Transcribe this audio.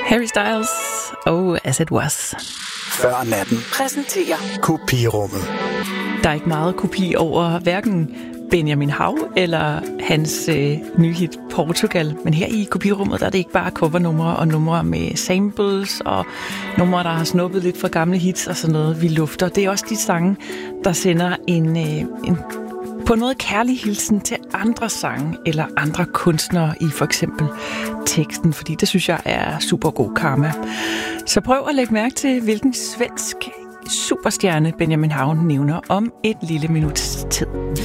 Harry Styles og As It Was. Før natten præsenterer Kopirummet. Der er ikke meget kopi over hverken Benjamin Hav eller hans nye hit Portugal. Men her i Kopirummet, der er det ikke bare covernumre og numre med samples og numre, der har snuppet lidt fra gamle hits og sådan noget, vi lufter. Det er også de sange, der sender en på en måde kærlig hilsen til andre sange eller andre kunstnere i for eksempel teksten, fordi det synes jeg er super god karma. Så prøv at lægge mærke til, hvilken svensk superstjerne Benjamin Hav nævner om et lille minuts tid.